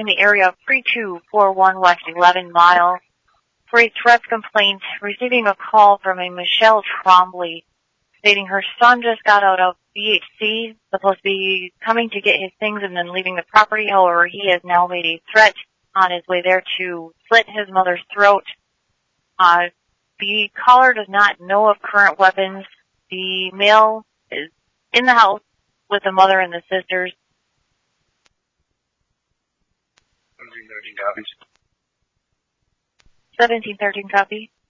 in the area of 3241 West 11 Mile for a threats complaint, receiving a call from a Michelle Trombley stating her son just got out of BHC, supposed to be coming to get his things and then leaving the property. However, he has now made a threat on his way there to slit his mother's throat. The caller does not know of current weapons. The male is in the house with the mother and the sisters. 1713 copies. 1713 copy.